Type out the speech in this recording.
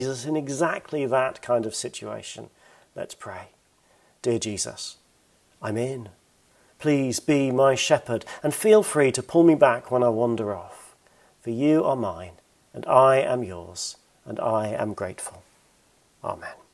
Jesus, in exactly that kind of situation, let's pray. Dear Jesus, I'm in. Please be my shepherd and feel free to pull me back when I wander off. For you are mine, and I am yours, and I am grateful. Amen.